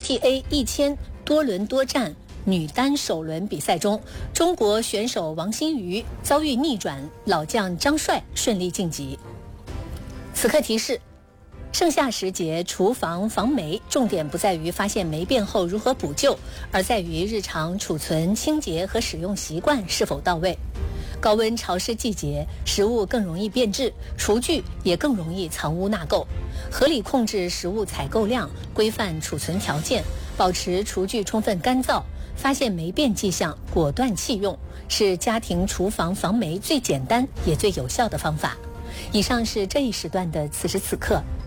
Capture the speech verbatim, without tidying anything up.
T A 一千多轮多站女单首轮比赛中，中国选手王欣瑜遭遇逆转，老将张帅顺利晋级。此刻提示：盛夏时节厨房防霉，重点不在于发现霉变后如何补救，而在于日常储存、清洁和使用习惯是否到位。高温潮湿季节，食物更容易变质，厨具也更容易藏污纳垢。合理控制食物采购量，规范储存条件，保持厨具充分干燥，发现霉变迹象果断弃用，是家庭厨房防霉最简单也最有效的方法。以上是这一时段的此时此刻